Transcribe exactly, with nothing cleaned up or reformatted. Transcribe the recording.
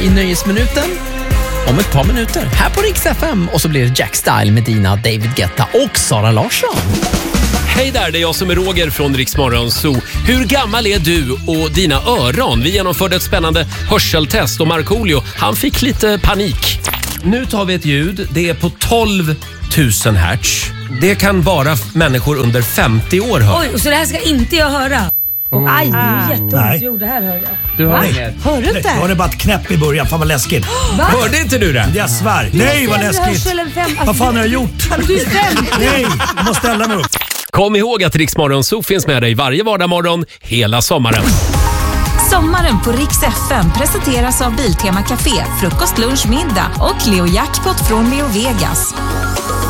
i Nöjesminuten om ett par minuter här på Rix F M. Och så blir det Jack Style med Dina, David Guetta och Sara Larsson. Hej där, det är jag som är Roger från Rix Morgon Zoo. Hur gammal är du och dina öron? Vi genomförde ett spännande hörseltest och Markoolio, han fick lite panik. Nu tar vi ett ljud, det är på tolv tusen hertz. Det kan bara människor under femtio år höra. Oj, så det här ska inte jag höra. Och aj, det är jätteont. Nej. Jo, det här hör jag. Du har Va? inget. Hör du inte? Jag hörde bara ett knäpp i början. Fan vad läskigt. Va? Hörde inte du det? Jag svär. Nej vad läskigt. Vad fan har jag gjort? Du är fem. Nej, jag måste ställa mig upp. Kom ihåg att Rix Morgon Zoo finns med dig varje vardagsmorgon hela sommaren. Sommaren på Rix F M presenteras av Biltema Café, frukost, lunch, middag och Leo Jackpot från Leo Vegas.